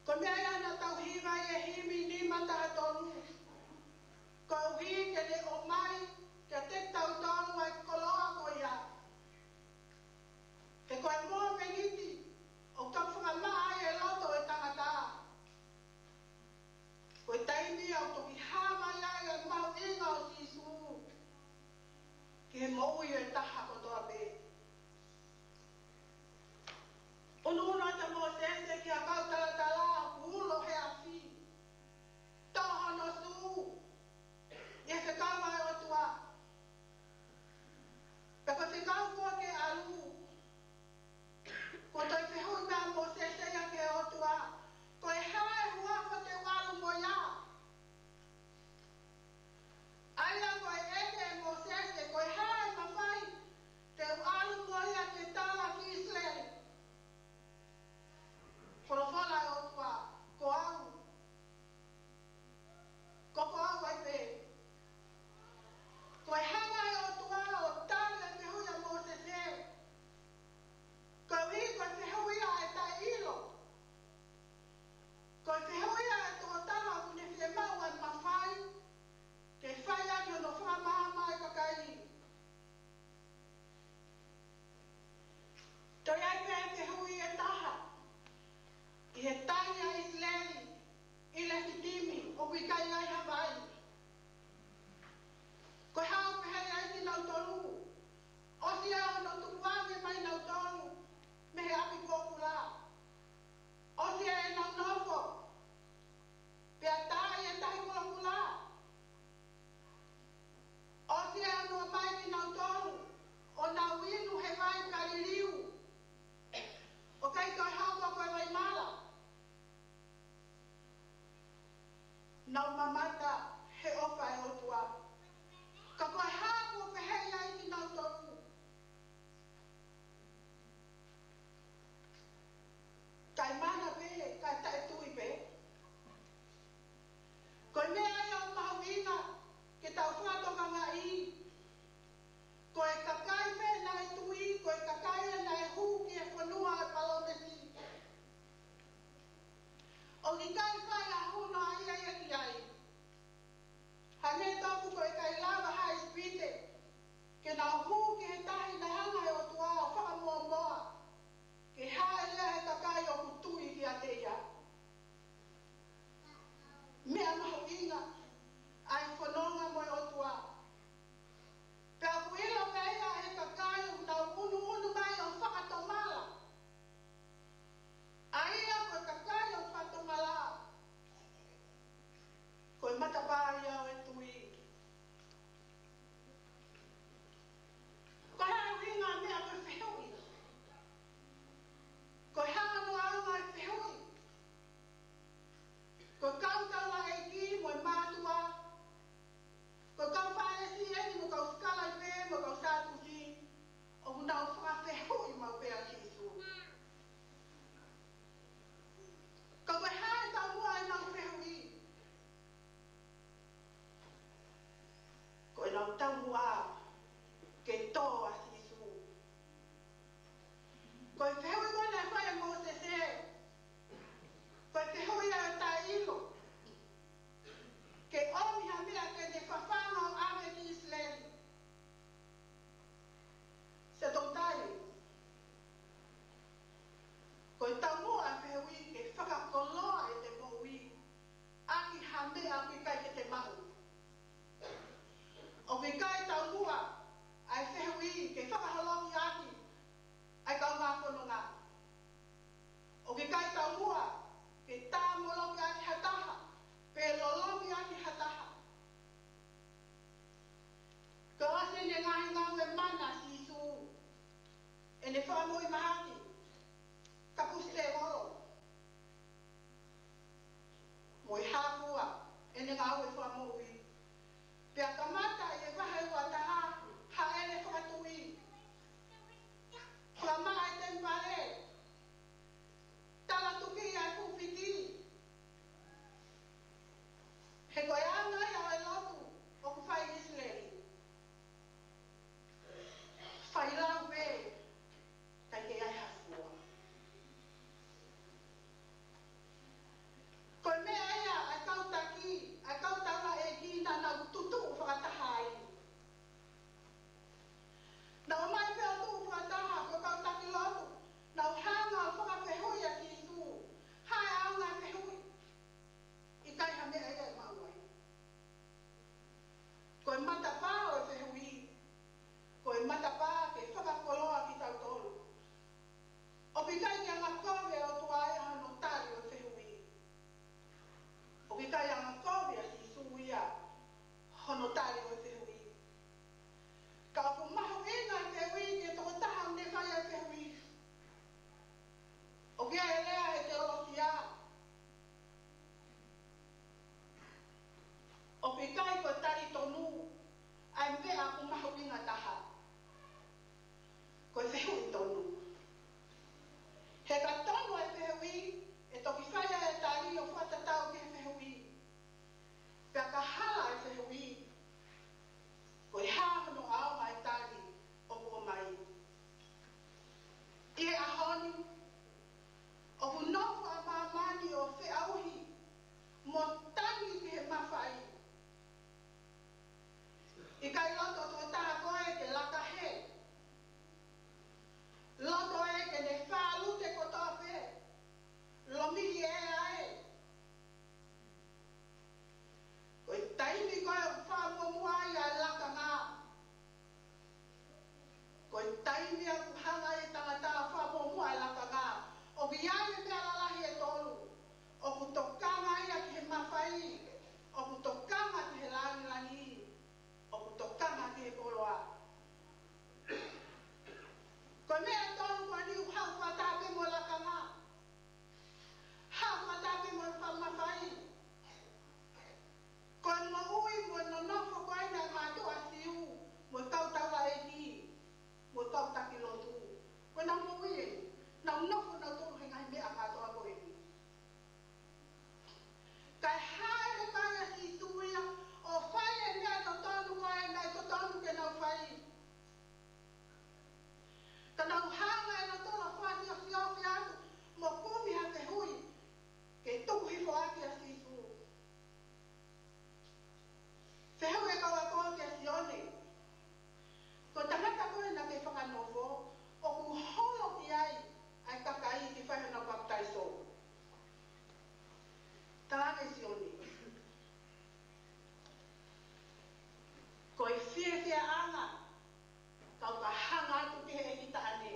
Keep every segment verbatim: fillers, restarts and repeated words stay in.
Ko mea ia na tauhiga e himi ni mata tonu. Ko uhi ke ne o mai ke te tau tonu ai koloa ko ia. Ke koe mua meniti o tau whakamaa e loto e tangata. Koe taimi au toki hama ia e mau inga o Jisu. Ki he mou i e taha ko toa pe. Unu una ta mo sese ki a kau tala tala ulo he a fi. Toha no su. Ia se kau mai o tua. Pe ko se kau kua ke alu. Ko toi whihui mea mo sese ia ke o tua. Ko e hae hua ko te walu mo ia. Aia ko e eke mo sese ko e hae mawhai. Te walu mo ia ke tala ki Israeli. Kono whala o tua, ko au. Ko ko au ai pe. Ko e hanga o tua o tala te huia mo se se. Ko i ko te huia e ta ilo. Ko te huia e tō tala kune whie mau ai mawhai. Ke whai ani o no whamama e kakai. Toi ai pe te hui e taha. I he taia Israeli, i le hitimi, o kui kai ai Hawaii. Ko hao pehei ai ki nau tonu. O si au no tukuange mai nau tonu, me he api kōkula. O si e nau nofo, pea tai e tahi kōkula. O si e anua mai ki nau tonu, o nau inu he mai kaririu. O kai toi hao koe mai mala. Nau mamata he ofa e o tua. Ka koe hao pehei ai ki nau tonu. Kai mana pe, kai tae tui pe. Koe mea ia o mahawina, ke tau whātoka ngā i. Koe kakai pe na e tui, koe kakai na e hū ki e whanua e palomesi. O ki kai whai a huna ai ai ai ai. Hane toku koe kai lava hai spite, ke nā hū ki he tahi na hanga e o tua o whakamoa moa. Ke hae lea he kakai o kutui ki a te ia. Mea maho inga, ai whanonga mo e o tua. Pea kuila mea he kakai o nau unu unu mai o whakatomala. Aia koe kakai o whakatomala. Koe matapāri au e tui. o ku tokanga te he langi langi o ku tokanga te he poloa. Ko mea tonu ko ni hau whatape mo la kanga. Hau whatape mo le whamawhai. Ko mo ui mo no nofo ko e na mātua siu mo tau tawa e ki mo tau taki lotu. Ko na mo ui e na nofo na tonu he ngai mea mātua ko e ki. Kai haere mai a si tuia o whai e mea no tonu ko e nai to tonu ke nau whai. Ka nau hanga e no tola whati a whiawhi atu mo kumi ha te hui ke tuku hifo ake a si tu. Whehu e kawa koa ke a sione. Ko tangata koe na ke whakanofo o ku holo ki ai ai kakai ki whahe na baptaiso. Tāke sione. Ko i whie whie anga kau ka hanga atu ki he ki taane.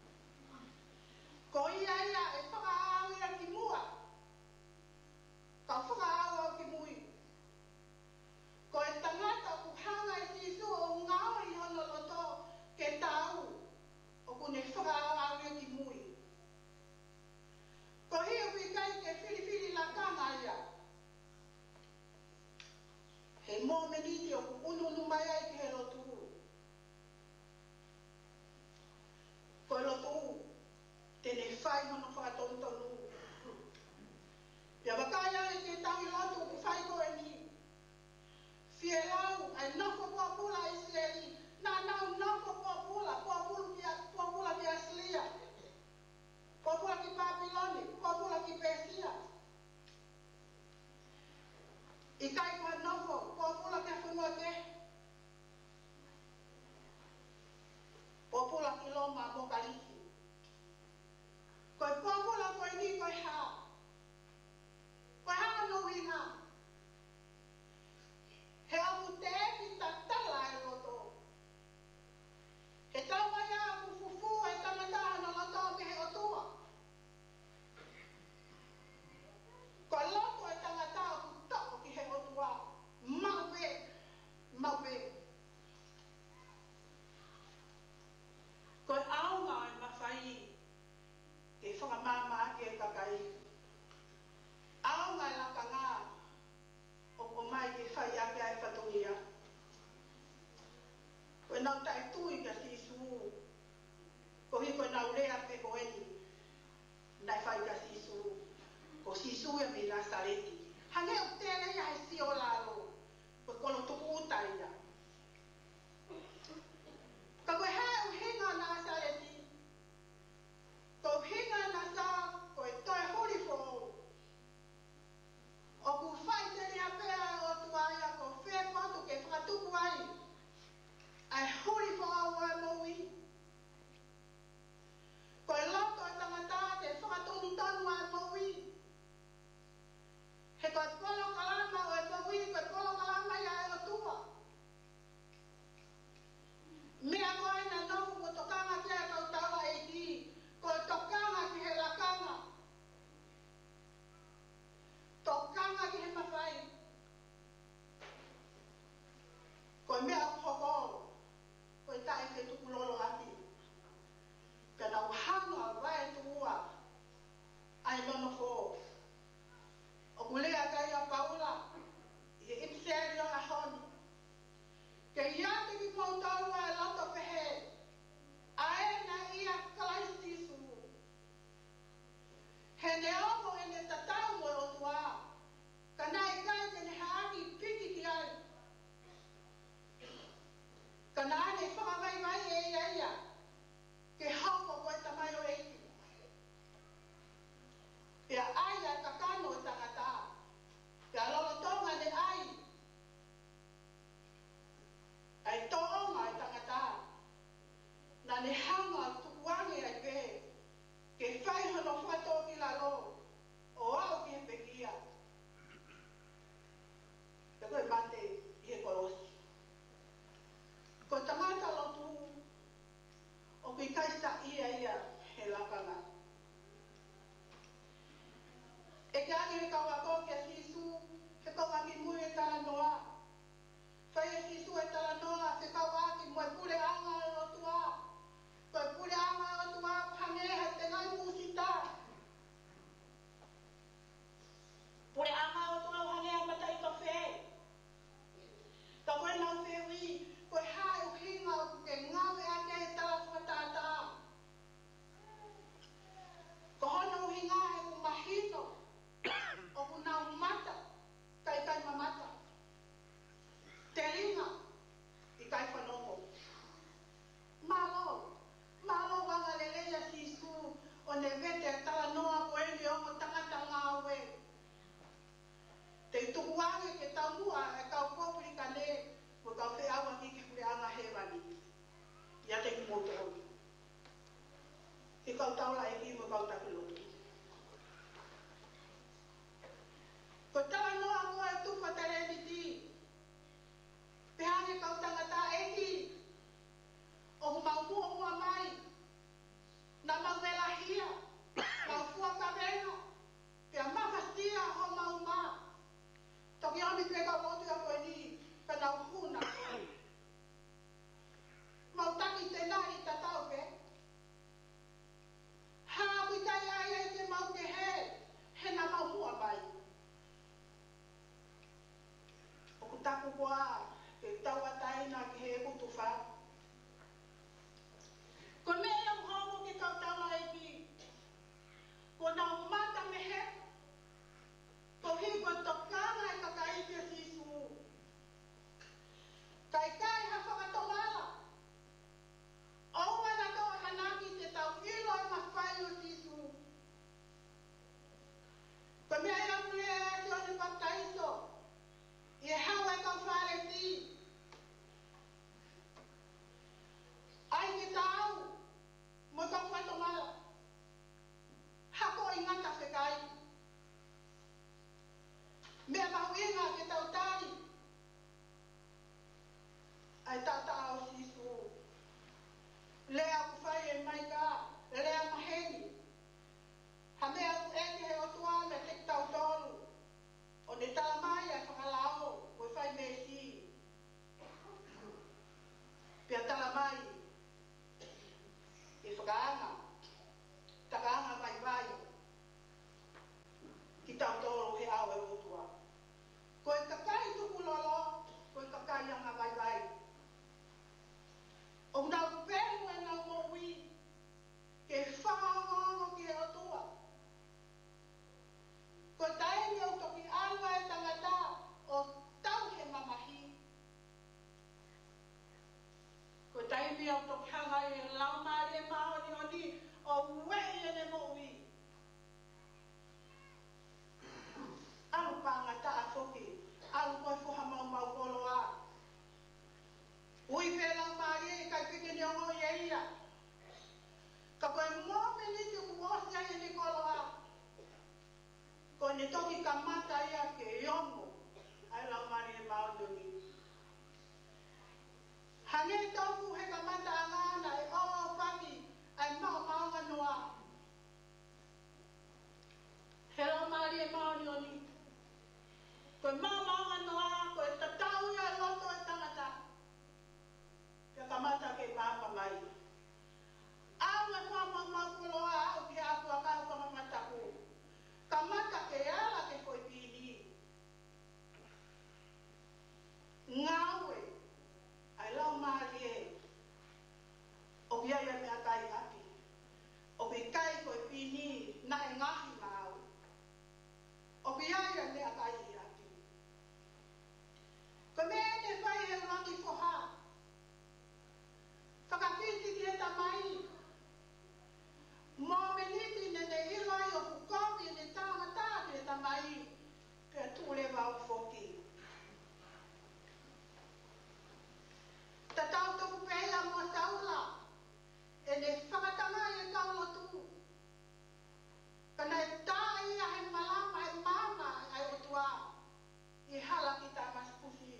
Ko ia ia e whakaau ia ki mua. Kau whakaau au ki mui. Ko e tangata ku hanga e sisu o ngao i hono loto ke tau o ku ne whakaau au ia ki mui. Ko hia wikai ke whiri la kanga ia. He mō meniti o ku ununu mai ai ki he lotu. Ko e lotu tene whai hono whakatonu tonu. Pia wakaya e te tangi lotu ku whai ko e ni. Fie lau ai nofo kua pula Israeli. Nā nau nofo kua pula, kua pula ki, kua pula ki Aslia. Kua pula ki Babiloni, kua pula ki Persia. I kai kua nofo, kua pula ki Whunua te. Kua pula ki Loma mo Kaliki. Koe kua pula koe ni koe haa. Koe haa no winga. He amu te eki ta tala e loto. He tawa ia amu fufu e tangata no loto me he otua. Ko loto e tangata amu toko ki he otua. ko ne toki ka mata ia ke iongo ai lau mari e maondoni. Hange tofu he ka mata angana e o whaki ai mau maunga noa. He lau mari e maondoni. Ko mau maunga noa ko e tatau ia loto e tangata. Ke ka mata ke papa mai. Au e wha mau mau kuloa au ki aku a mau ka mamata ku. Ka mata ke ala ke koe pini. Ngawe, ai lau maari e, o kia ia mea kai ati. O ki kai koe pini na e ngahi mau. O kia ia mea kai ati. Ko mea te whai e rangi whoha. Whakapiti ki e tamai. Mō me niti ne ne ilai o kukomi ne tāngata ki e tamai. Ke tūle wau whoki. Ta tau toku pēia mo taula, e ne whakatanga e kaula tu. Kana e tā ia he malama e mama ai o tua, i hala ki tā maspusi.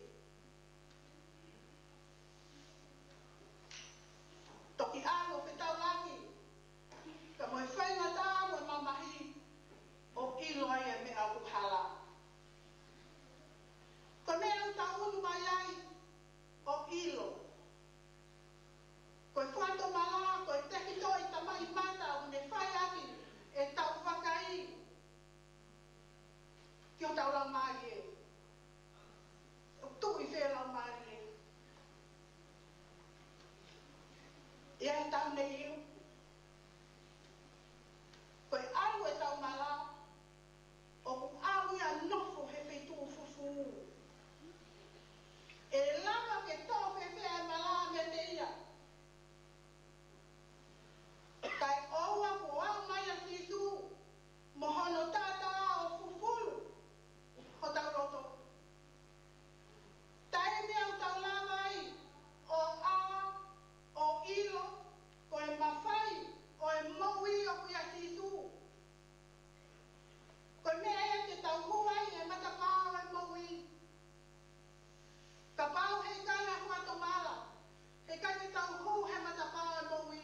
Toki alo pe tau laki, ka moe whainga tā mo e mamahi, o ilo ai e me au hala. Ko mea au ta unu mai ai, o ilo. Koe whato mala, koe teki toi tamai mata o ne whai aki e tau whakai. Ki o tau lau maari e. O tui whea lau maari e. Ia e tau nei iu. Koe au e tau mala, o ku au ia nofo he wheitu fufu. E lama ke tō whewhea e mala me te ia. Kai oua ko au mai a sisu, mohono tata o fufulu, ho tau roto. Tai mea o tau lamai, o a, o ilo, ko e mawhai, o e moui o kui a sisu. Ko mea e te tau huai e matapao e moui. Ka pau he kai a huato mala, he kai te tau hu he matapao e moui.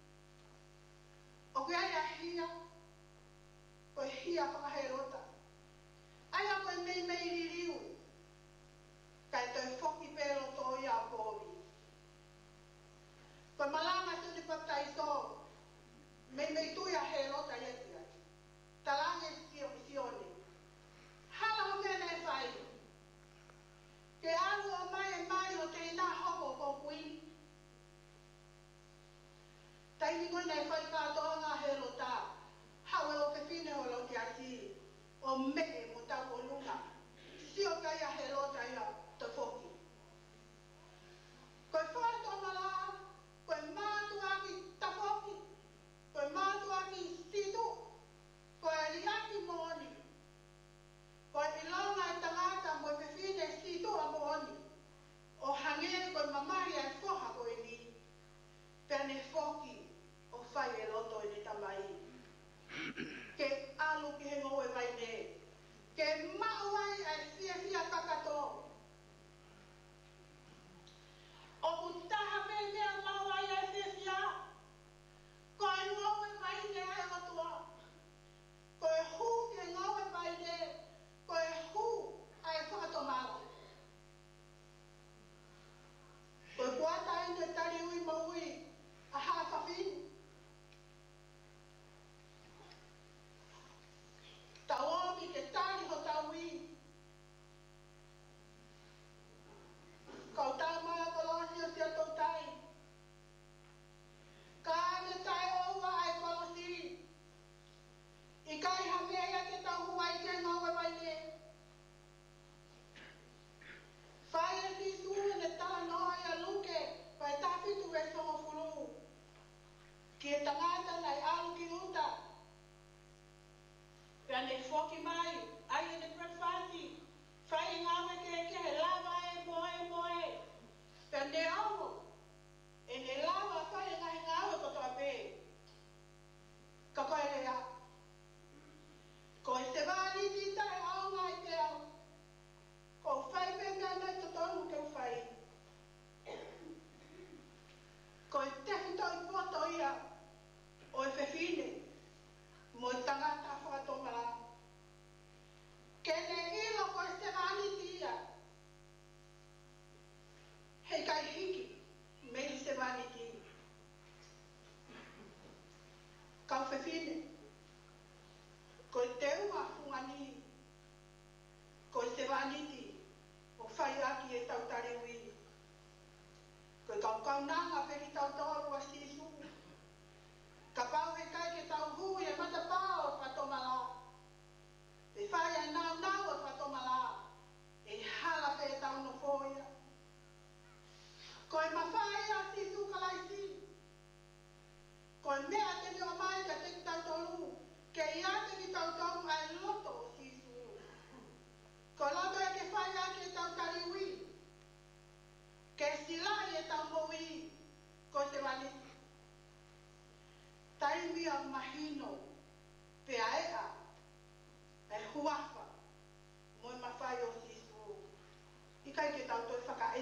O kia ia hia, koe hia whakaherota. Aia koe mei mei ririu, kai toi whoki pēro tō ia pōri. Koe malanga tuni patai tō, mei mei tui a herota ietia. Talange sio sione. Hala o mea nei whai. Ke alu o mai e mai o te ina hoko ko kui. Taini koe nei whai kātoa ngā helo tā. Haue o ke whine o lau ki ati. O mee mo tau o lunga. Sio kai a helo tā ia te whoki. Koe whato mala, koe mātu aki ta whoki. Koe mātu aki stitu. Koe riaki mōni. Koe ilonga e tangata mo ke whine stitu a mōni. O hange koe mamari ai whoha koe ni. Pene whoki. O whai e loto e ni tamai. Ke alu ki he ngō e vai ne. Ke mauai ai fia fia kakato. O utaha me mea mauai ai fia fia. Ko e ngō e vai ne ai rotoa. Ko e hu ke ngō e vai ne. Ko e hu ai whakatomaro. Ko e kuata e te tari ui maui. A haa whawhini. Taomi ke tari ho taui. Kau tau maa kolosi o sia tau tai. Ka me tai oua ai kolosi. I kai hamea ia te tau huai ke ngau e vai ne. Whai e fisu ne tala noa ia luke. Pai tāwhitu e songo fulu. Ki e tangata nei alu ki uta. Pea ne whoki mai, ai e ne breakfasti. Whai e ngawe ke ke he lava e moe moe. Pea ne awo. E ne lava whai e ngahe ngawe koto a pē. Ka koe rea. Ko e se wāni tuafa mo mawhai o Sisu. I kai ke tau toi whaka